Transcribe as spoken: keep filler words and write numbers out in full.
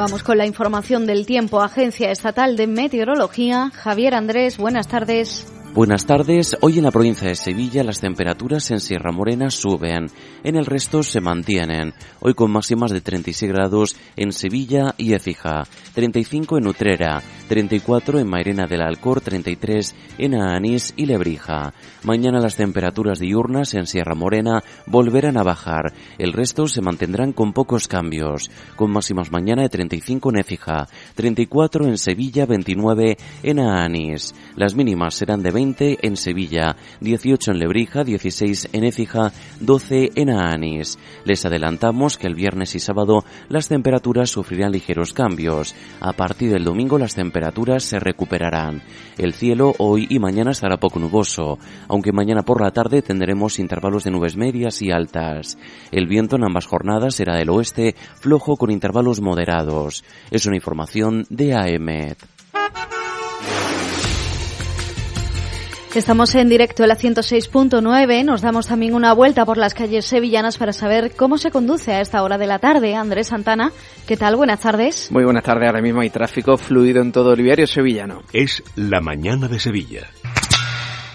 Vamos con la información del tiempo. Agencia Estatal de Meteorología. Javier Andrés, buenas tardes. Buenas tardes. Hoy en la provincia de Sevilla las temperaturas en Sierra Morena suben, en el resto se mantienen. Hoy con máximas de treinta y seis grados en Sevilla y Écija, treinta y cinco en Utrera, treinta y cuatro en Mairena del Alcor, treinta y tres en Aánís y Lebrija. Mañana las temperaturas diurnas en Sierra Morena volverán a bajar. El resto se mantendrán con pocos cambios, con máximas mañana de treinta y cinco en Écija, treinta y cuatro en Sevilla, veintinueve en Aánís. Las mínimas serán de veinte en Sevilla, dieciocho en Lebrija, dieciséis en Écija, doce en Aánís. Les adelantamos que el viernes y sábado las temperaturas sufrirán ligeros cambios. A partir del domingo las temperaturas se recuperarán. El cielo hoy y mañana estará poco nuboso, aunque mañana por la tarde tendremos intervalos de nubes medias y altas. El viento en ambas jornadas será del oeste, flojo con intervalos moderados. Es una información de AEMET. Estamos en directo en la ciento seis punto nueve. Nos damos también una vuelta por las calles sevillanas para saber cómo se conduce a esta hora de la tarde. Andrés Santana, ¿qué tal? Buenas tardes. Muy buenas tardes. Ahora mismo hay tráfico fluido en todo el viario sevillano. Es la mañana de Sevilla.